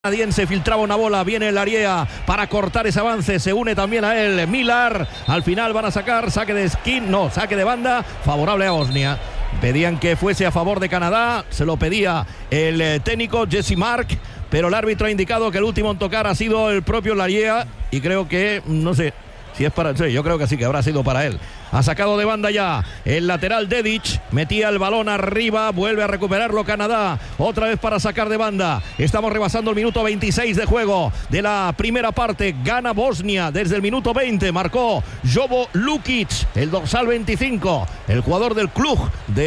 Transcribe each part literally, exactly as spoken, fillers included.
Canadiense filtraba una bola, viene el Ariea para cortar ese avance, se une también a él Millar, al final van a sacar saque de skin, no, saque de banda favorable a Bosnia. Pedían que fuese a favor de Canadá, se lo pedía el eh, técnico Jesse Mark, pero el árbitro ha indicado que el último en tocar ha sido el propio Ariea y creo que, no sé si es para, sí, yo creo que sí, que habrá sido para él. Ha sacado de banda ya el lateral Dedic, metía el balón arriba, vuelve a recuperarlo Canadá, otra vez para sacar de banda. Estamos rebasando el minuto veintiséis de juego de la primera parte, gana Bosnia desde el minuto veinte, marcó Jovo Lukic, el dorsal veinticinco, el jugador del club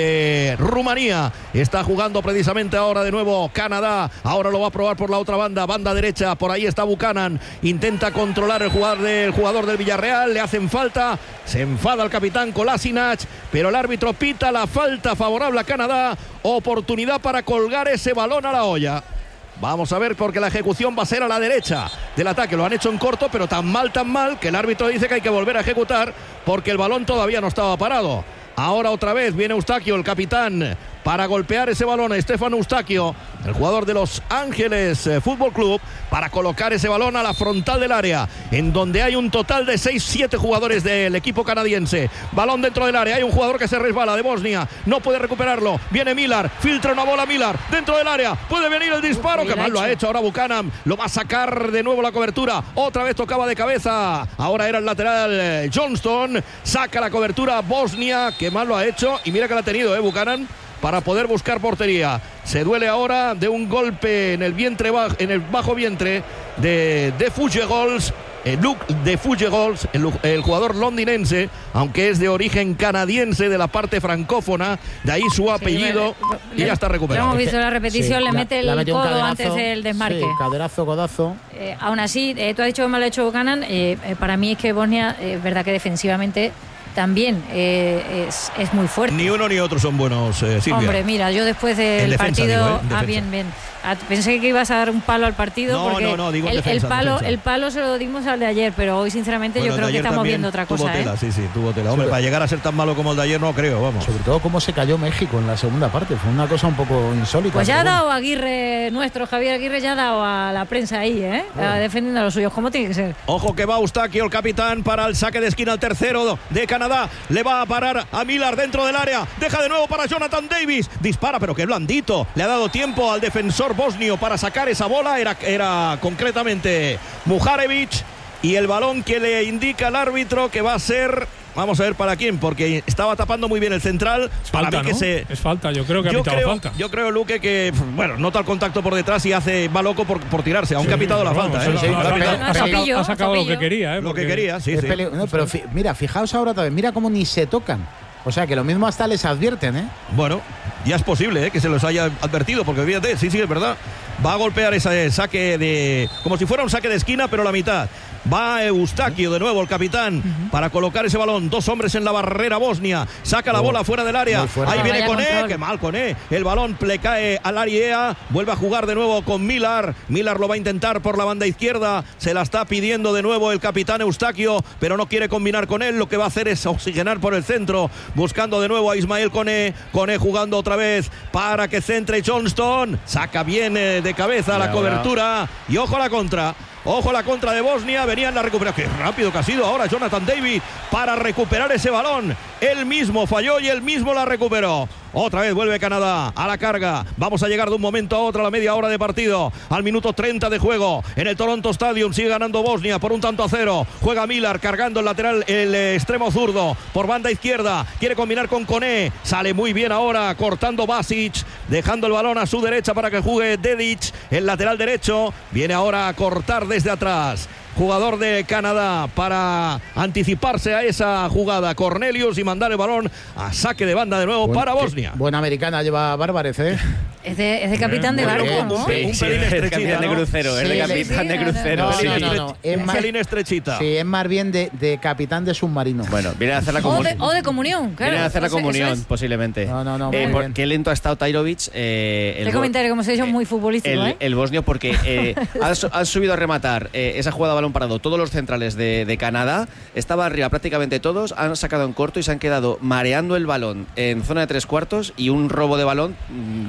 de Rumanía, está jugando precisamente ahora de nuevo Canadá, ahora lo va a probar por la otra banda, banda derecha, por ahí está Buchanan, intenta controlar el jugador del, jugador del Villarreal, le hacen falta, se enfada el capitán Kolasinac, pero el árbitro pita la falta favorable a Canadá, oportunidad para colgar ese balón a la olla. Vamos a ver, porque la ejecución va a ser a la derecha del ataque, lo han hecho en corto, pero tan mal, tan mal, que el árbitro dice que hay que volver a ejecutar porque el balón todavía no estaba parado. Ahora otra vez viene Eustaquio, el capitán, para golpear ese balón a Stefano Eustaquio, el jugador de Los Ángeles eh, Fútbol Club, para colocar ese balón a la frontal del área, en donde hay un total de seis siete jugadores del equipo canadiense. Balón dentro del área, hay un jugador que se resbala de Bosnia, no puede recuperarlo, viene Millar, filtra una bola Millar, dentro del área, puede venir el disparo, que mal lo ha hecho ahora Buchanan, lo va a sacar de nuevo la cobertura, otra vez tocaba de cabeza, ahora era el lateral eh, Johnston, saca la cobertura Bosnia, que mal lo ha hecho, y mira que la ha tenido eh, Buchanan, para poder buscar portería. Se duele ahora de un golpe en el vientre bajo, en el bajo vientre de, de Fugegols, el Luke de Fugegols, el, el jugador londinense, aunque es de origen canadiense de la parte francófona, de ahí su apellido, sí, le, y ya está recuperado. Hemos visto la repetición, sí, le mete la, el codo antes del desmarque. Sí, caderazo, codazo. Eh, aún así, eh, tú has dicho que mal ha hecho Buchanan, eh, eh, para mí es que Bosnia, es eh, verdad que defensivamente también eh, es, es muy fuerte. Ni uno ni otro son buenos, eh, Silvia. Hombre, mira, yo después del defensa, partido... Digo, ¿eh? Ah, bien, bien. Ah, pensé que ibas a dar un palo al partido. No, porque no, no, digo el, defensa, el, palo, defensa. el palo se lo dimos al de ayer, pero hoy, sinceramente, bueno, yo creo que estamos viendo otra cosa. Tuvo tela, ¿eh? sí, sí, tuvo tela. Hombre, sí, para llegar a ser tan malo como el de ayer, no creo, vamos. Sobre todo cómo se cayó México en la segunda parte. Fue una cosa un poco insólita. Pues ya ha bueno. dado Aguirre, nuestro Javier Aguirre, ya ha dado a la prensa ahí, ¿eh? Bueno. Defendiendo a los suyos, como tiene que ser. Ojo que va Eustaquio, el capitán, para el saque de esquina, el tercero de Canadá. Le va a parar a Millar dentro del área. Deja de nuevo para Jonathan Davis. Dispara, pero qué blandito. Le ha dado tiempo al defensor bosnio para sacar esa bola. Era, era concretamente Muharevic. Y el balón que le indica al árbitro que va a ser... Vamos a ver para quién, porque estaba tapando muy bien el central. Es para falta, mí que ¿no? se... Es falta, yo creo que yo ha pitado creo, falta. Yo creo, Luque, que bueno, nota el contacto por detrás y hace va loco por, por tirarse, aunque sí, ha pitado la vamos, falta. Sí, ¿eh? sí, ha, pegado, ha, sacado, sapillo, ha sacado sapillo. lo que quería, ¿eh? Lo que quería, sí, sí. Peli- no, pero fi- mira, fijaos ahora también, mira cómo ni se tocan. O sea, que lo mismo hasta les advierten, ¿eh? Bueno, ya es posible ¿eh? que se los haya advertido, porque fíjate, sí, sí, es verdad. Va a golpear ese saque de... como si fuera un saque de esquina, pero la mitad. Va Eustaquio de nuevo, el capitán, uh-huh. para colocar ese balón. Dos hombres en la barrera bosnia. Saca la oh, bola fuera del área. Ahí viene Vaya Koné, control. que mal Koné. El balón le cae al Ariea. Vuelve a jugar de nuevo con Millar. Millar lo va a intentar por la banda izquierda. Se la está pidiendo de nuevo el capitán Eustaquio, pero no quiere combinar con él. Lo que va a hacer es oxigenar por el centro, buscando de nuevo a Ismael Koné. Koné jugando otra vez para que centre Johnston. Saca bien eh, de cabeza la cobertura. Y ojo a la contra. Ojo a la contra de Bosnia, venía en la recuperación. Qué rápido que ha sido ahora Jonathan Davis para recuperar ese balón. Él mismo falló y él mismo la recuperó. Otra vez vuelve Canadá a la carga. Vamos a llegar de un momento a otro a la media hora de partido. Al minuto treinta de juego en el Toronto Stadium. Sigue ganando Bosnia por un tanto a cero. Juega Millar cargando el lateral, el eh, extremo zurdo por banda izquierda. Quiere combinar con Koné. Sale muy bien ahora cortando Basic. Dejando el balón a su derecha para que juegue Dedic. El lateral derecho viene ahora a cortar desde atrás. Jugador de Canadá para anticiparse a esa jugada. Cornelius y mandar el balón a saque de banda de nuevo Buen, para Bosnia. Buena americana lleva Bárbarez, ¿eh? Es de, es de capitán de barco, ¿no? Un, pelín Sí, estrechita, es capitán de ¿no? crucero, Sí, es de sí, capitán sí, de no, no, crucero. No, sí. no, no, no. Es Un más, pelín estrechita. sí, es más bien de, de capitán de submarino. Bueno, viene a hacer la O comunión. de, o de comunión, claro. Viene a hacer la Eso- eso comunión, es. posiblemente. No, no, no, Eh, muy por- bien. qué lento ha estado Tajrovic. Eh, el Qué go- comentario, como se ha dicho, eh, muy futbolístico, el, ¿eh? el bosnio, porque eh, han, su- han subido a rematar eh, esa jugada a balón parado todos los centrales de, de Canadá. Estaba arriba prácticamente todos, han sacado en corto y se han quedado mareando el balón en zona de tres cuartos y un robo de balón. mm, Iba a dar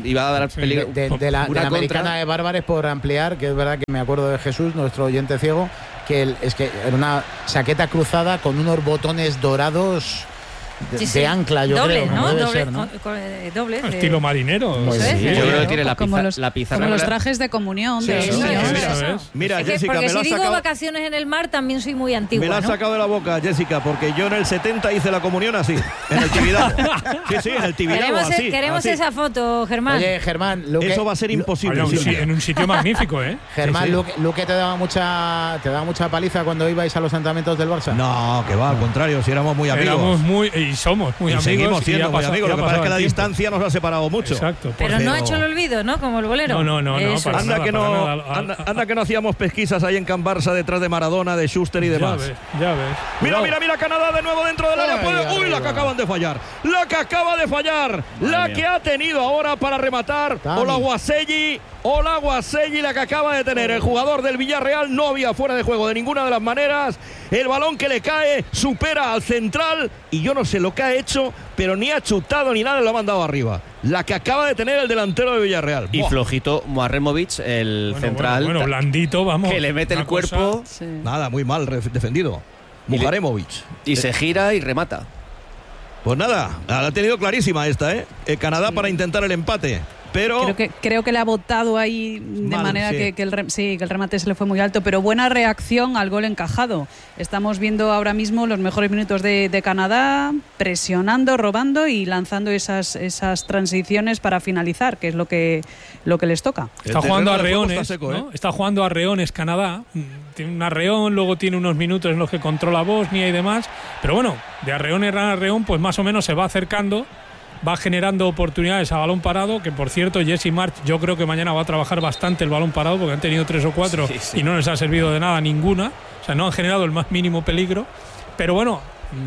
generar sí. peligro. De, de, de la, de la americana de Bárbares, por ampliar, que es verdad que me acuerdo de Jesús, nuestro oyente ciego, que el, es que era una chaqueta cruzada con unos botones dorados de, sí, sí. de ancla, yo doble, creo. ¿no? Debe Doble, ser, ¿no? doble. Estilo marinero. Pues sí, yo creo que tiene la, como pizza, los, la pizarra. Como los trajes de comunión. Sí, de sí, niños. sí, Mira, mira, mira es que Jessica, porque me si la digo sacado, vacaciones en el mar, también soy muy antigua. Me la has ¿no? sacado de la boca, Jessica, porque yo en el setenta hice la comunión así, en el Tibidabo. Sí, sí, en el Tibidabo, Queremos, así. queremos así. esa foto, Germán. Oye, Germán, Luque, eso va a ser imposible. Oye, un, sí, en un sitio magnífico, ¿eh? Germán, Sí, sí. Luque, Luque te daba mucha te daba mucha paliza cuando ibais a los entrenamientos del Barça. No, que va, al contrario, si éramos muy amigos. Éramos muy, y somos muy y amigos. seguimos y siendo ya muy pasa- amigos. ya Lo que pasa es que la pasaba el tiempo. distancia nos ha separado mucho. Exacto. Pero Pero- no ha hecho el olvido, ¿no? Como el bolero. No, no, no, no, Eso para es. Anda, nada, que para no, nada. anda, anda que no hacíamos pesquisas ahí en Can Barça detrás de Maradona, de Schuster y demás. Ya ves, ya ves. Mira, Cuidado. mira, mira, Canadá de nuevo dentro del área. Ay, Puede- Uy, la arriba. que acaban de fallar. La que acaba de fallar. La mía. que ha tenido ahora para rematar. Tami. Olaguaselli. Olaguaselli, la que acaba de tener el jugador del Villarreal. No había fuera de juego de ninguna de las maneras. El balón que le cae supera al central. Y yo no sé lo que ha hecho, pero ni ha chutado ni nada, lo ha mandado arriba. La que acaba de tener el delantero de Villarreal. Y Buah. flojito Muarremovic, el Bueno, central, Bueno, bueno, blandito, vamos. que le mete el Una cosa- cuerpo Sí. Nada, muy mal ref- defendido. Y le- Mujaremovic. y se gira y remata. Pues nada, la ha tenido clarísima esta, ¿eh? Eh, Canadá para intentar el empate. Pero Creo que, creo que le ha botado ahí de Mal, manera sí. que, que el re- sí, que el remate se le fue muy alto, pero buena reacción al gol encajado. Estamos viendo ahora mismo los mejores minutos de, de Canadá, presionando, robando y lanzando esas, esas transiciones para finalizar, que es lo que, lo que les toca. Está El jugando a terreno de juego reones, está seco, ¿no? ¿eh? Está jugando a reones Canadá. Mm, Tiene un arreón, luego tiene unos minutos en los que controla Bosnia y demás. Pero bueno, de arreón en arreón, pues más o menos se va acercando, va generando oportunidades a balón parado, que por cierto, Jesse March, yo creo que mañana va a trabajar bastante el balón parado, porque han tenido tres o cuatro Sí, sí. y no les ha servido de nada ninguna. O sea, no han generado el más mínimo peligro. Pero bueno,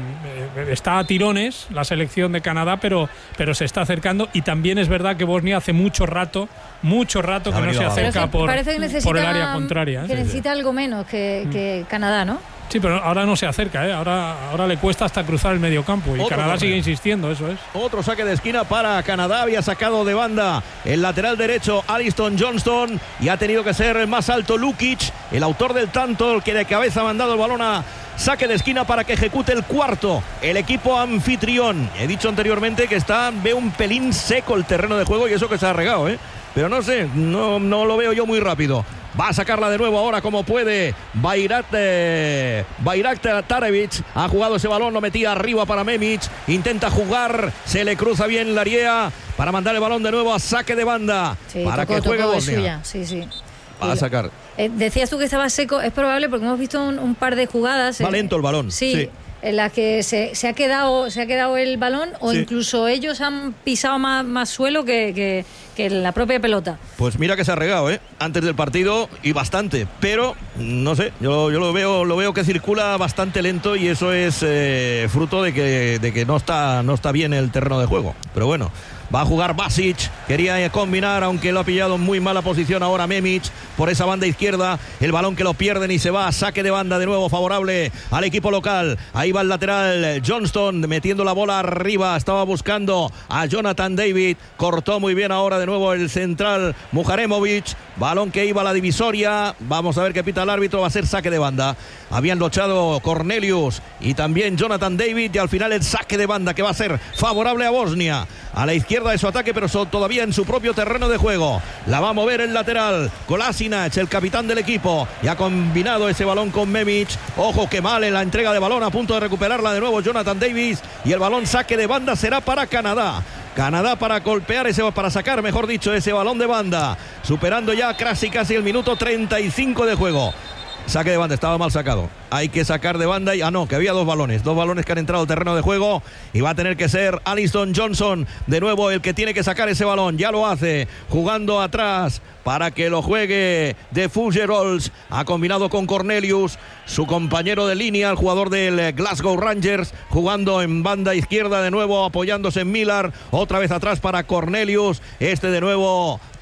mm, eh, está a tirones la selección de Canadá, pero, pero se está acercando. Y también es verdad que Bosnia hace mucho rato, mucho rato Ha que no venido se abajo. Pero acerca es que por, parece que necesita, por el área contraria. ¿eh? que Sí, sí. necesita algo menos que, que Mm. Canadá, ¿no? Sí, pero ahora no se acerca, ¿eh? ahora, ahora le cuesta hasta cruzar el medio campo. Y Otro Canadá corner. sigue insistiendo, eso es. otro saque de esquina para Canadá. Había sacado de banda el lateral derecho Alisson Johnston y ha tenido que ser el más alto Lukic, el autor del tanto, el que de cabeza ha mandado el balón a saque de esquina para que ejecute el cuarto el equipo anfitrión. He dicho anteriormente que está, ve un pelín seco el terreno de juego y eso que se ha regado, ¿eh? Pero no sé, no, no lo veo yo muy rápido. Va a sacarla de nuevo ahora como puede Bayrak, eh, Bayrak Tarevic. Ha jugado ese balón, lo metía arriba para Memic. Intenta jugar, se le cruza bien la Ariea para mandar el balón de nuevo a saque de banda. Sí, para tocó, que juegue tocó, es Bosnia. suya. Sí, sí. Va a sacar. Eh, decías tú que estaba seco, es probable porque hemos visto un, un par de jugadas. Va eh, lento el balón, Sí, sí. en las que se, se ha quedado se ha quedado el balón o Sí. incluso ellos han pisado más, más suelo que, que, que la propia pelota. Pues mira que se ha regado, ¿eh? Antes del partido y bastante. Pero, no sé, yo, yo lo veo lo veo que circula bastante lento y eso es eh, fruto de que, de que no, está, no está bien el terreno de juego. Pero bueno, va a jugar Basic. Quería eh, combinar, aunque lo ha pillado en muy mala posición ahora Memic por esa banda izquierda. El balón que lo pierden y se va a saque de banda de nuevo favorable al equipo local. Ahí va el lateral Johnston metiendo la bola arriba. Estaba buscando a Jonathan David. Cortó muy bien ahora de nuevo el central Mujaremovic. Balón que iba a la divisoria. Vamos a ver qué pita el árbitro. Va a ser saque de banda. Habían luchado Cornelius y también Jonathan David. Y al final el saque de banda que va a ser favorable a Bosnia. A la izquierda de su ataque, pero so, todavía en su propio terreno de juego. La va a mover el lateral. Kolasinac, el capitán del equipo. Y ha combinado ese balón con Memic. Ojo, que mal en la entrega de balón. A punto de recuperarla de nuevo Jonathan Davis. Y el balón saque de banda será para Canadá. Canadá para golpear ese, para sacar, mejor dicho, ese balón de banda. Superando ya casi casi el minuto treinta y cinco de juego. Saque de banda, estaba mal sacado. Hay que sacar de banda y... Ah, no, que había dos balones. Dos balones que han entrado al terreno de juego. Y va a tener que ser Alisson Johnson de nuevo el que tiene que sacar ese balón. Ya lo hace, jugando atrás para que lo juegue de Fuggerolls. Ha combinado con Cornelius, su compañero de línea, el jugador del Glasgow Rangers, jugando en banda izquierda de nuevo, apoyándose en Millar. Otra vez atrás para Cornelius. Este de nuevo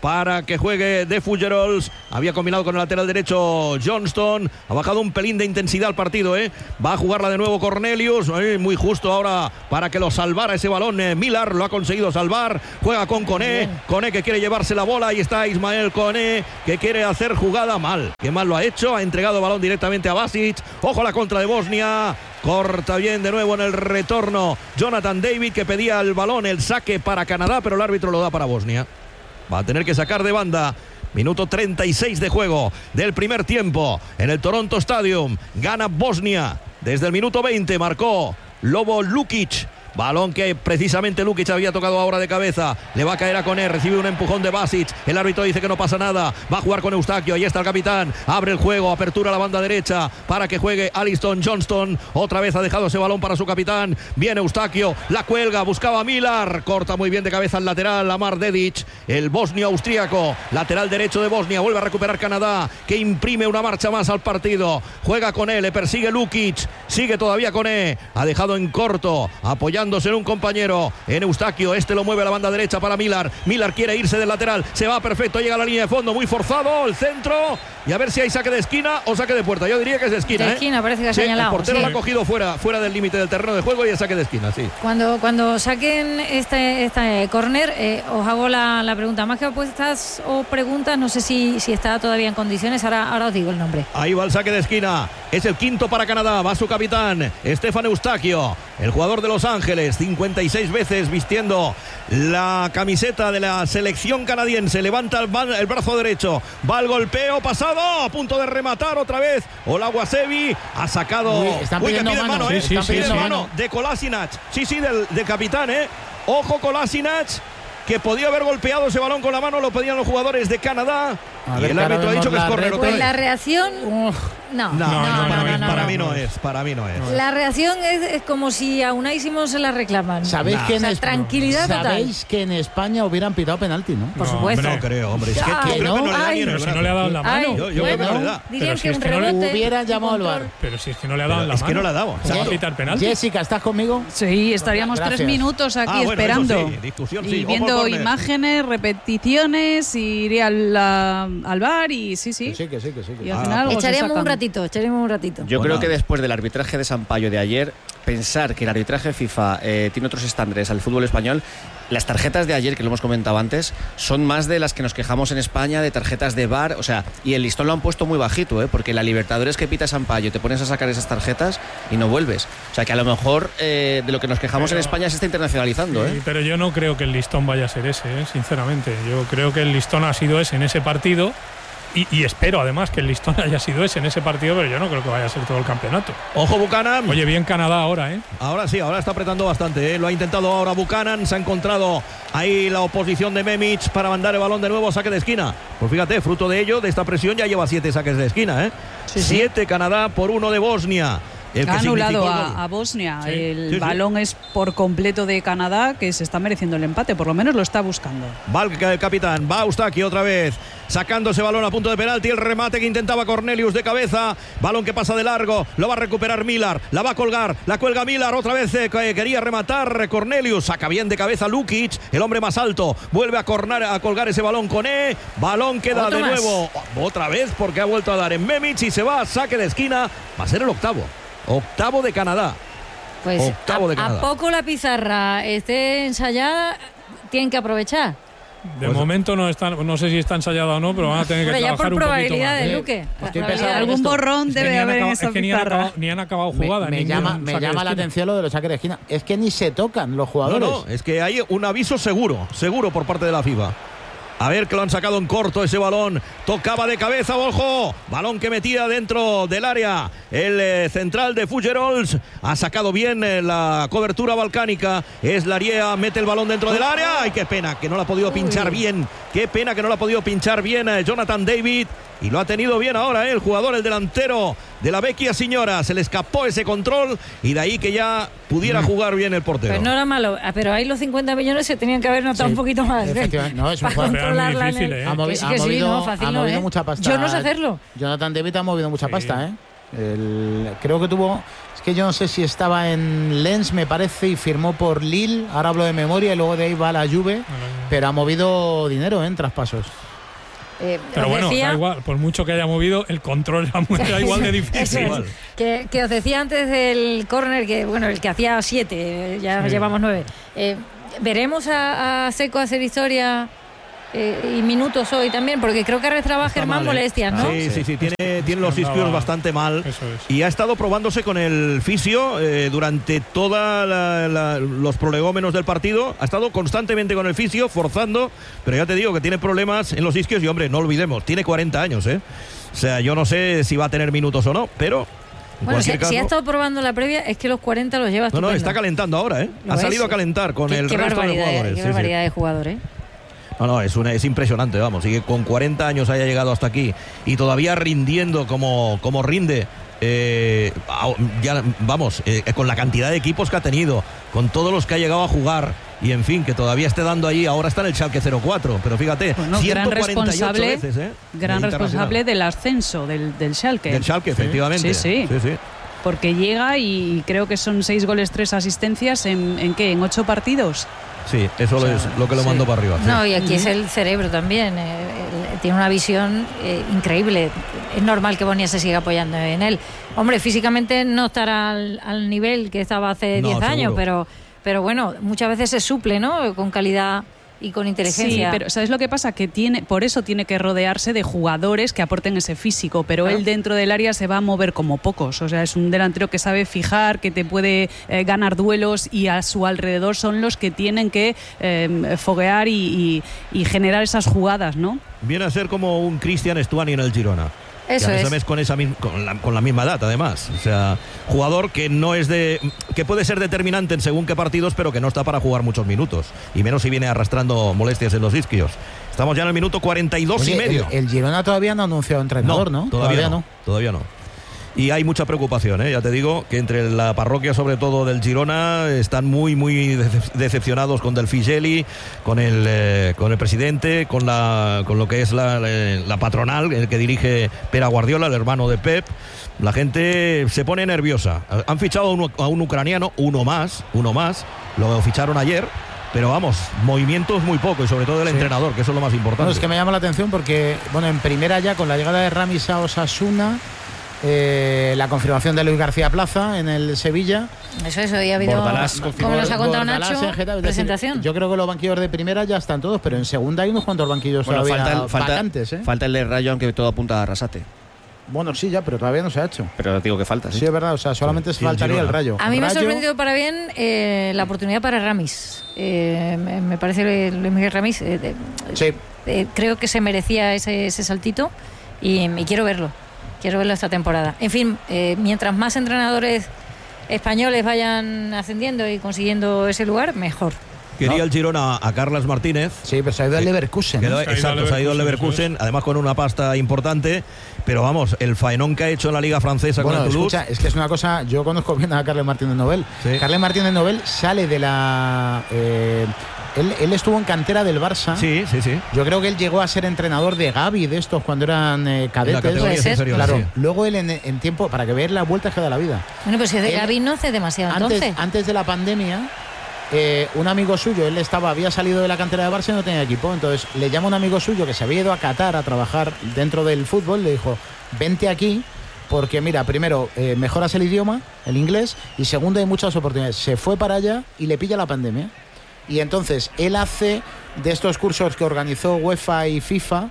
para que juegue de Fulgerols. Había combinado con el lateral derecho Johnston. Ha bajado un pelín de intensidad al partido, ¿eh? Va a jugarla de nuevo Cornelius. Eh, muy justo ahora para que lo salvara ese balón. Eh, Millar lo ha conseguido salvar. Juega con Koné. Koné que quiere llevarse la bola. Ahí está Ismael Koné que quiere hacer jugada mal. Que mal lo ha hecho. Ha entregado balón directamente a Basic. Ojo a la contra de Bosnia. Corta bien de nuevo en el retorno Jonathan David, que pedía el balón, el saque para Canadá, pero el árbitro lo da para Bosnia. Va a tener que sacar de banda. Minuto treinta y seis de juego del primer tiempo en el Toronto Stadium. Gana Bosnia. Desde el minuto veinte marcó Lobo Lukic. Balón que precisamente Lukic había tocado ahora de cabeza. Le va a caer a Koné. Recibe un empujón de Basic. El árbitro dice que no pasa nada. Va a jugar con Eustaquio. Ahí está el capitán. Abre el juego. Apertura a la banda derecha para que juegue Alisson Johnston. Otra vez ha dejado ese balón para su capitán. Viene Eustaquio. La cuelga. Buscaba a Millar. Corta muy bien de cabeza al lateral. Amar Dedic. El bosnio austríaco. Lateral derecho de Bosnia. Vuelve a recuperar Canadá, que imprime una marcha más al partido. Juega con él. Le persigue Lukic. Sigue todavía Koné. Ha dejado en corto. Apoyando en un compañero, en Eustaquio. Este lo mueve a la banda derecha para Millar. Millar quiere irse del lateral, se va perfecto, llega a la línea de fondo, muy forzado, el centro, y a ver si hay saque de esquina o saque de puerta. Yo diría que es de esquina. De ¿eh? esquina, parece que ha sí, señalado. El portero sí. lo ha cogido fuera, fuera del límite del terreno de juego y es saque de esquina, sí. Cuando, cuando saquen este, este córner, eh, os hago la, la pregunta. Más que apuestas o preguntas, no sé si, si está todavía en condiciones. Ahora, ahora os digo el nombre. Ahí va el saque de esquina. Es el quinto para Canadá. Va su capitán, Stefan Eustaquio, el jugador de Los Ángeles, cincuenta y seis veces vistiendo la camiseta de la selección canadiense. Levanta el, el brazo derecho. Va el golpeo pasado. A punto de rematar otra vez. Olaguasevi ha sacado. Uy, están Uy, que pidiendo pide mano, mano, sí, ¿eh? sí, Están sí, pidiendo sí. mano de Kolasinac. Sí, sí, del, del capitán, ¿eh? Ojo Kolasinac, que podía haber golpeado ese balón con la mano. Lo pedían los jugadores de Canadá. A Y ver, el que ahora árbitro ha dicho vemos que es la córner red. otra Pues vez. la reacción. Uf. No, No, no, no, para, no, mí, no, para no, mí no. no es. Para mí no es. La reacción es, es como si a Unai Simón se la reclaman. ¿Sabéis Nah. que en O sea, es- tranquilidad total. ¿Sabéis que en España hubieran pitado penalti, no? Por No, supuesto. hombre. No creo, hombre. Es que, Ay, yo creo que no le da ay. ni en el Pero si brazo. no le ha dado la mano. Ay, Yo- yo creo que no le da. dirían Pero que si es un que no le rebote. hubiera un llamado al control. VAR. Pero si es que no le ha dado Pero la es mano. que no le ha dado. ¿Cómo va a Exacto. pitar penalti? Jessica, ¿estás conmigo? Sí, estaríamos Gracias. tres minutos aquí Ah, bueno, esperando. eso sí, discusión, sí. Y Ojo viendo al córner. imágenes, repeticiones, y iría al, a- al bar y sí, sí. Que sí, que sí, que sí. que Y al sí. final algo se Echaremos un sacan. ratito, echaremos un ratito. Yo Bueno. creo que después del arbitraje de Sampaio de ayer, pensar que el arbitraje FIFA eh, tiene otros estándares al fútbol español, las tarjetas de ayer, que lo hemos comentado antes, son más de las que nos quejamos en España, de tarjetas de V A R, o sea, y el listón lo han puesto muy bajito, ¿eh? Porque la Libertadores que pita Sampaio, te pones a sacar esas tarjetas y no vuelves. O sea, que a lo mejor eh, de lo que nos quejamos Pero- en España se está internacionalizando, Sí, ¿eh? pero yo no creo que el listón vaya a ser ese, ¿eh? Sinceramente. Yo creo que el listón ha sido ese en ese partido y, y espero además que el listón haya sido ese en ese partido, pero yo no creo que vaya a ser todo el campeonato. Ojo Buchanan. Oye, bien Canadá ahora, ¿eh? Ahora sí, ahora está apretando bastante, ¿eh? Lo ha intentado ahora Buchanan. Se ha encontrado ahí la oposición de Memic para mandar el balón de nuevo a saque de esquina. Pues fíjate, fruto de ello, de esta presión, ya lleva siete saques de esquina, ¿eh? Sí, sí. Siete Canadá por uno de Bosnia. El que Ha anulado significó el a, gol. a Bosnia. Sí. El Sí, sí. balón es por completo de Canadá, que se está mereciendo el empate, por lo menos lo está buscando. Va el, el capitán, va Eustaki otra vez, sacando ese balón a punto de penalti, el remate que intentaba Cornelius de cabeza, balón que pasa de largo, lo va a recuperar Millar, la va a colgar, la cuelga Millar, otra vez eh, que quería rematar Cornelius, saca bien de cabeza Lukic, el hombre más alto, vuelve a, cornar, a colgar ese balón con E, balón que da Otro de más. nuevo, otra vez porque ha vuelto a dar en Memic y se va a saque de esquina, va a ser el octavo, octavo de Canadá. Pues Octavo a, de a Canadá. poco la pizarra esté ensayada, tienen que aprovechar. De Pues- momento no está, no sé si está ensayada o no, pero van a tener que Hombre, ya trabajar por un poquito más. probabilidades, Eh, Luque. estoy Probabilidades. pensando en Algún esto. borrón Es que debe ni han haber en acabado- esa es que ni han pizarra. acabado, ni han acabado Me, jugada. me ningún llama, me saque de llama la esquina. atención lo de los saques de esquina. Es que ni se tocan los No, jugadores. no, es que hay un aviso seguro, seguro por parte de la FIFA. A ver que lo han sacado en corto ese balón. Tocaba de cabeza, ojo. Balón que metía dentro del área. El eh, central de Fulgerols ha sacado bien eh, la cobertura balcánica. Es Lariea, mete el balón dentro del área. Ay, qué pena que no la ha podido pinchar bien. Qué pena que no la ha podido pinchar bien eh, Jonathan David. Y lo ha tenido bien ahora eh, el jugador, el delantero de la Vecchia Signora. Se le escapó ese control y de ahí que ya pudiera jugar bien el portero. Pues no era malo, ah, pero ahí los cincuenta millones se tenían que haber notado Sí, un poquito más. ¿eh? efectivamente. No, es un Para jugador- Pero es muy controlarla en difícil, el- ¿eh? Ha, movi- Que sí, ha que sí, movido, no, fácil ha no, movido ¿eh? mucha pasta. Yo no sé hacerlo. Jonathan David ha movido mucha Sí. pasta, ¿eh? El, creo que tuvo, es que yo no sé si estaba en Lens, me parece, y firmó por Lille, ahora hablo de memoria, y luego de ahí va a la Juve, pero ha movido dinero ¿eh? en traspasos. Eh, Pero bueno, decía, da igual, por mucho que haya movido, el control era igual de difícil. Eso es, que, que os decía antes del córner, que bueno, el que hacía siete, ya sí. llevamos nueve. Eh, ¿Veremos a, a Seco hacer historia eh, y minutos hoy también? Porque creo que arrastraba Germán mal, molestias, ¿no? Sí, sí, sí, tiene, tiene los isquios bastante mal. Eso es. Y ha estado probándose con el fisio eh, durante todos los prolegómenos del partido. Ha estado constantemente con el fisio, forzando, pero ya te digo que tiene problemas en los isquios y, hombre, no olvidemos, tiene cuarenta años, ¿eh? O sea, yo no sé si va a tener minutos o no, pero... Bueno, si, caso, si ha estado probando la previa, es que los cuarenta los lleva estupendo. No, no, está calentando ahora, ¿eh? Ha salido a calentar con qué, el qué resto de jugadores. Qué sí, barbaridad sí. de jugador, ¿eh? No, no, es, una, es impresionante, vamos. Y que con cuarenta años haya llegado hasta aquí y todavía rindiendo como, como rinde. Eh, ya, vamos, eh, con la cantidad de equipos que ha tenido, con todos los que ha llegado a jugar. Y en fin, que todavía esté dando ahí, ahora está en el Schalke cero cuatro, pero fíjate, bueno, ciento cuarenta y ocho gran responsable, veces, ¿eh? gran responsable del ascenso del, del Schalke. Del Schalke, sí. efectivamente. Sí, sí. sí, sí. Porque llega y creo que son seis goles, tres asistencias en, ¿en qué? ¿En ocho partidos? Sí, eso o sea, es lo que lo sí. mandó para arriba. No, sí. y aquí uh-huh. es el cerebro también. Eh, eh, tiene una visión eh, increíble. Es normal que Bosnia se siga apoyando en él. Hombre, físicamente no estará al, al nivel que estaba hace diez no, años, pero, pero bueno, muchas veces se suple, ¿no? Con calidad y con inteligencia. Sí, pero ¿sabes lo que pasa? Que tiene, por eso tiene que rodearse de jugadores que aporten ese físico, pero claro. él dentro del área se va a mover como pocos. O sea, es un delantero que sabe fijar, que te puede eh, ganar duelos, y a su alrededor son los que tienen que eh, foguear y, y, y generar esas jugadas, ¿no? Viene a ser como un Cristian Stuani en el Girona. Eso es. es. Con, esa, con, la, con la misma edad, además. O sea, jugador que no es de. Que puede ser determinante en según qué partidos, pero que no está para jugar muchos minutos. Y menos si viene arrastrando molestias en los isquios. Estamos ya en el minuto cuarenta y dos Oye, y medio. El, el Girona todavía no ha anunciado entrenador, ¿no? ¿no? Todavía, todavía no, no. Todavía no. Y hay mucha preocupación, ¿eh? Ya te digo que entre la parroquia, sobre todo del Girona, están muy, muy decepcionados con Del Figelli, con el, eh, con el presidente, con, la, con lo que es la, la patronal, el que dirige Pere Guardiola, el hermano de Pep. La gente se pone nerviosa. Han fichado a un, a un ucraniano, uno más, uno más. Lo ficharon ayer. Pero vamos, movimientos muy poco, y sobre todo del sí. entrenador, que eso es lo más importante. No, es que me llama la atención porque, bueno, en primera ya, con la llegada de Ramis a Osasuna, Eh, la confirmación de Luis García Plaza en el Sevilla. Eso, eso, ya ha habido, Bordalás, como nos ha contado Bordalás Nacho, Getafe, presentación. Decir, yo creo que los banquillos de primera ya están todos, pero en segunda hay unos cuantos banquillos bueno, todavía falta el, falta, vacantes. ¿eh? Falta el de Rayo, aunque todo apunta a Arrasate. Bueno, sí, ya, pero todavía no se ha hecho. Pero digo que falta, ¿sí? Sí, es verdad, o sea, solamente sí, faltaría el, el Rayo. A mí Rayo... me ha sorprendido para bien eh, la oportunidad para Ramis. Eh, me, me parece Luis Miguel Ramis. Eh, eh, sí. eh, creo que se merecía ese, ese saltito y, y quiero verlo. Quiero verlo esta temporada. En fin, eh, mientras más entrenadores españoles vayan ascendiendo y consiguiendo ese lugar, mejor. Quería ¿no? el Girona a Carlas Martínez. Sí, pero se ha ido al Leverkusen. Quedó, ¿no? Exacto, se ha ido al Leverkusen, además con una pasta importante. Pero vamos, el faenón que ha hecho en la Liga Francesa bueno, con el Toulouse. Escucha, es que es una cosa, yo conozco bien a Carles Martínez Nobel. ¿Sí? Carles Martínez Nobel sale de la... Eh, Él, él estuvo en cantera del Barça. Sí, sí, sí. Yo creo que él llegó a ser entrenador de Gavi, de estos cuando eran eh, cadetes. Inferior, claro. Sí. Luego él en, en tiempo, para que veáis las vueltas que da la vida. Bueno, pues si de él, Gavi no hace demasiado antes, entonces. Antes de la pandemia, eh, un amigo suyo, él estaba, había salido de la cantera de Barça y no tenía equipo. Entonces le llama un amigo suyo que se había ido a Qatar a trabajar dentro del fútbol. Le dijo, vente aquí. Porque mira, primero, eh, mejoras el idioma, el inglés, y segundo, hay muchas oportunidades. Se fue para allá y le pilla la pandemia. Y entonces él hace de estos cursos que organizó UEFA y FIFA,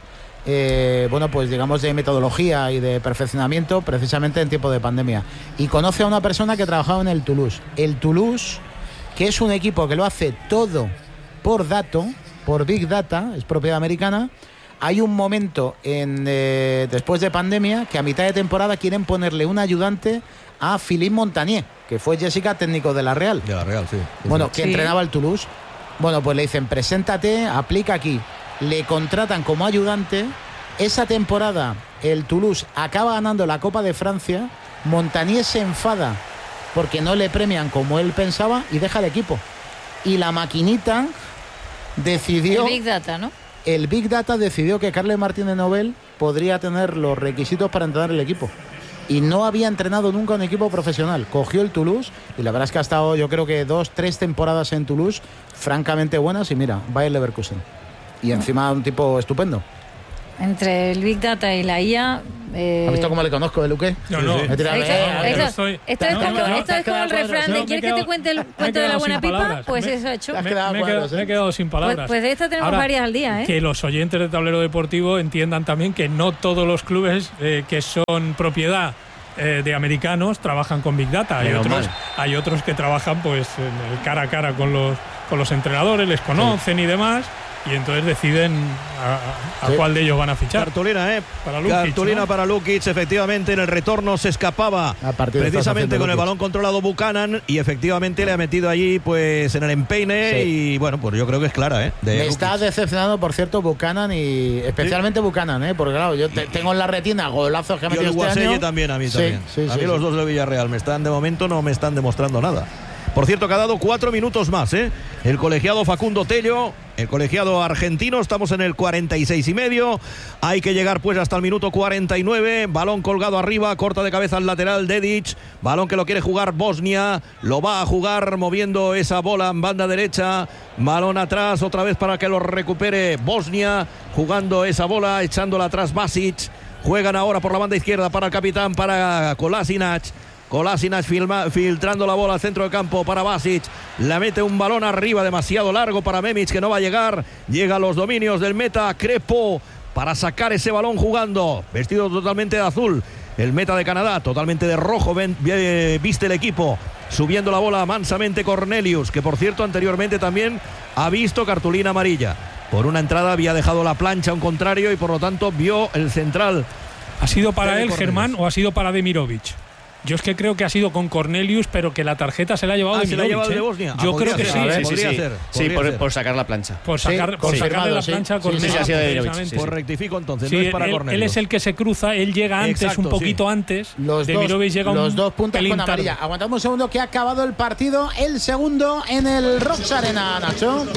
eh, bueno, pues digamos de metodología y de perfeccionamiento, precisamente en tiempo de pandemia. Y conoce a una persona que trabajaba en el Toulouse. El Toulouse, que es un equipo que lo hace todo por dato, por Big Data, es propiedad americana. Hay un momento en eh, después de pandemia que a mitad de temporada quieren ponerle un ayudante a Philippe Montagnier, que fue Jessica técnico de la Real. De la Real, sí. Bueno, que sí. entrenaba el Toulouse. Bueno, pues le dicen, preséntate, aplica aquí. Le contratan como ayudante. Esa temporada el Toulouse acaba ganando la Copa de Francia. Montagnier se enfada porque no le premian como él pensaba y deja el equipo. Y la maquinita decidió... El Big Data, ¿no? El Big Data decidió que Carles Martínez Nobel podría tener los requisitos para entrenar el equipo. y no había entrenado nunca un equipo profesional. Cogió el Toulouse y la verdad es que ha estado, yo creo que dos, tres temporadas en Toulouse francamente buenas, y mira, Bayer Leverkusen. Y encima un tipo estupendo. Entre el Big Data y la I A... Eh... ¿Has visto cómo le conozco, de Luque? No, no. Esto, esto, esto, esto es como, esto es como el refrán de ¿quieres que te cuente el cuento de la buena pipa? Pues eso he hecho. Me, me, me, he quedado, me he quedado sin palabras. Pues, pues de esto tenemos Ahora, varias al día, ¿eh? Que los oyentes de Tablero Deportivo entiendan también que no todos los clubes eh, que son propiedad eh, de americanos trabajan con Big Data. Hay otros, hay otros que trabajan pues en el cara a cara con los, con los entrenadores, les conocen sí. y demás. Y entonces deciden a, a sí. cuál de ellos van a fichar. Cartulina, ¿eh? Para Lukic, Cartulina ¿no? para Lukic, efectivamente en el retorno se escapaba precisamente con el balón controlado Buchanan y efectivamente le ha metido allí pues en el empeine sí. y bueno, pues yo creo que es clara, ¿eh? De Me Lukic. Está decepcionado, por cierto, Buchanan y especialmente sí. Buchanan, ¿eh? Porque claro, yo te, tengo en la retina golazos que ha metido este año. También a mí sí, también. Sí, a sí, mí sí, los sí. dos de Villarreal me están de momento no me están demostrando nada. Por cierto, que ha dado cuatro minutos más, ¿eh? El colegiado Facundo Tello, el colegiado argentino, estamos en el cuarenta y seis y medio. Hay que llegar pues hasta el minuto cuarenta y nueve. Balón colgado arriba, corta de cabeza al lateral Dedic. Balón que lo quiere jugar Bosnia. Lo va a jugar moviendo esa bola en banda derecha. Balón atrás, otra vez para que lo recupere Bosnia. Jugando esa bola, echándola atrás Basic. Juegan ahora por la banda izquierda para el capitán, para Kolasinac. Kolasinac filma, filtrando la bola al centro del campo para Basic. Le mete un balón arriba demasiado largo para Memic, que no va a llegar. Llega a los dominios del meta Crepo para sacar ese balón jugando. Vestido totalmente de azul. El meta de Canadá, totalmente de rojo, ven, eh, viste el equipo. Subiendo la bola mansamente Cornelius, que por cierto anteriormente también ha visto cartulina amarilla. Por una entrada había dejado la plancha a un contrario y por lo tanto vio el central. ¿Ha sido para él, Cornelius. Germán, o ha sido para Demirovic? Yo es que creo que ha sido con Cornelius, pero que la tarjeta se la ha llevado ah, de Demirovic. ¿Se la ha llevado ¿eh? de Bosnia? Yo ah, creo que ser, sí. ver, sí, podría sí, ser. sí Podría por, ser. por sacar la plancha. Por, sacar, sí, por sacarle la sí. plancha a Cornelius. Sí, sí, ha sido de Demirovic. Sí, sí. Pues rectifico entonces, Sí, no es para él, Cornelius. él es el que se cruza, él llega antes, Exacto, un poquito sí. antes. Los Demirovic dos, llega los un dos puntos pelín con amarilla. tarde. Aguantamos un segundo que ha acabado el partido. El segundo en el Rox Arena, Nacho.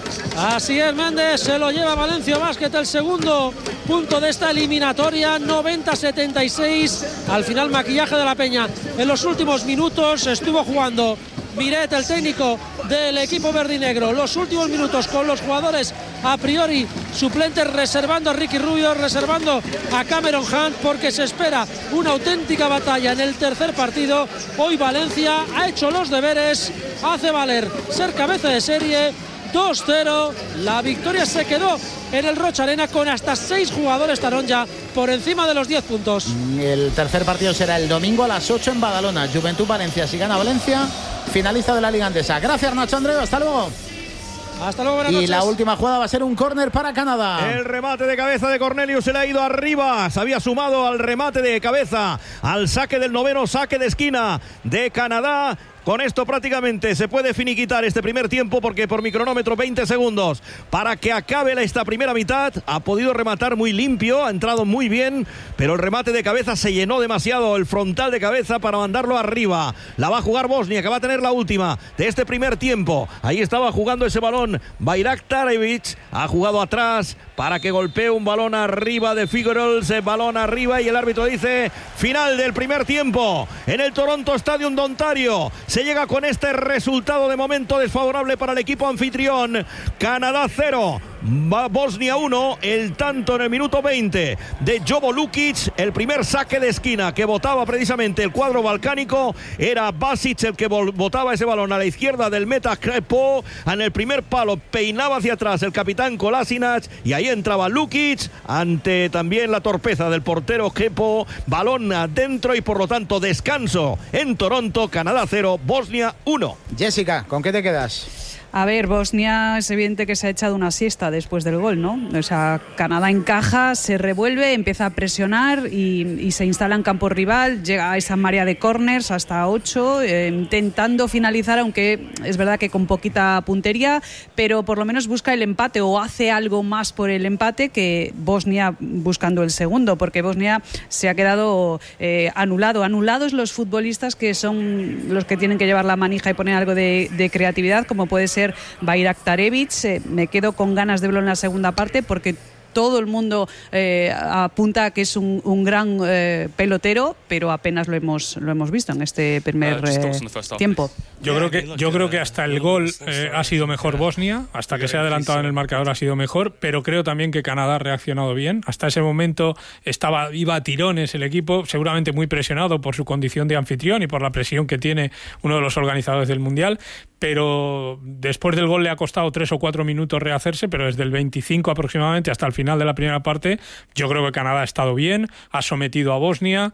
Así es, Méndez, se lo lleva Valencia Basket, el segundo punto de esta eliminatoria, noventa setenta y seis. Al final, maquillaje de la Peña. En los últimos minutos estuvo jugando Miret, el técnico del equipo verdinegro, los últimos minutos con los jugadores a priori suplentes, reservando a Ricky Rubio, reservando a Cameron Hunt, porque se espera una auténtica batalla en el tercer partido. Hoy Valencia ha hecho los deberes, hace valer ser cabeza de serie. dos cero, la victoria se quedó en el Roch Arena con hasta seis jugadores taronja por encima de los diez puntos. El tercer partido será el domingo a las ocho en Badalona. Juventud Valencia, si gana Valencia, finalista de la Liga Andesa. Gracias, Nacho Andreu, hasta luego. Hasta luego, buenas y noches. La última jugada va a ser un córner para Canadá. El remate de cabeza de Cornelius se le ha ido arriba. Se había sumado al remate de cabeza, al saque del noveno, saque de esquina de Canadá. Con esto prácticamente se puede finiquitar este primer tiempo, porque por mi cronómetro veinte segundos para que acabe esta primera mitad. Ha podido rematar muy limpio, ha entrado muy bien, pero el remate de cabeza se llenó demasiado, el frontal de cabeza, para mandarlo arriba. La va a jugar Bosnia, que va a tener la última de este primer tiempo. Ahí estaba jugando ese balón Bayraktarevic, ha jugado atrás para que golpee un balón arriba de Figueroa, balón arriba, y el árbitro dice final del primer tiempo en el Toronto Stadium de Ontario. Se llega con este resultado de momento desfavorable para el equipo anfitrión. Canadá cero, Bosnia uno. El tanto en el minuto veinte de Jovo Lukic. El primer saque de esquina que botaba precisamente el cuadro balcánico. Era Basic el que botaba ese balón a la izquierda del meta Crepo. En el primer palo peinaba hacia atrás el capitán Kolasinac, y ahí entraba Lukic ante también la torpeza del portero Crepo. Balón adentro y por lo tanto descanso en Toronto. Canadá cero, Bosnia uno. Jessica, ¿con qué te quedas? A ver, Bosnia es evidente que se ha echado una siesta después del gol, ¿no? O sea, Canadá encaja, se revuelve, empieza a presionar y, y se instala en campo rival, llega a esa marea de corners hasta ocho, eh, intentando finalizar, aunque es verdad que con poquita puntería, pero por lo menos busca el empate o hace algo más por el empate que Bosnia buscando el segundo, porque Bosnia se ha quedado eh, anulado. Anulados los futbolistas que son los que tienen que llevar la manija y poner algo de, de creatividad, como puede ser Bayraktarevic. Eh, me quedo con ganas de verlo en la segunda parte, porque todo el mundo eh, apunta a que es un, un gran eh, pelotero, pero apenas lo hemos lo hemos visto en este primer eh, tiempo. Yo creo que yo creo que hasta el gol eh, ha sido mejor Bosnia, hasta que se ha adelantado en el marcador ha sido mejor, pero creo también que Canadá ha reaccionado bien. Hasta ese momento estaba iba a tirones el equipo, seguramente muy presionado por su condición de anfitrión y por la presión que tiene uno de los organizadores del Mundial, pero después del gol le ha costado tres o cuatro minutos rehacerse, pero desde el veinticinco aproximadamente hasta el final de la primera parte yo creo que Canadá ha estado bien, ha sometido a Bosnia,